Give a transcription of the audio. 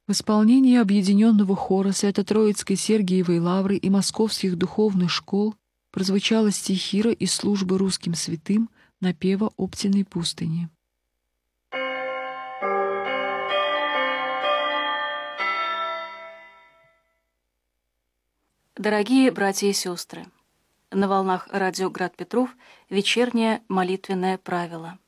В исполнении объединенного хора Свято-Троицкой Сергиевой Лавры и московских духовных школ прозвучала стихира из службы русским святым напева Оптиной пустыни. Дорогие братья и сестры, на волнах радио «Град Петров» вечернее молитвенное правило.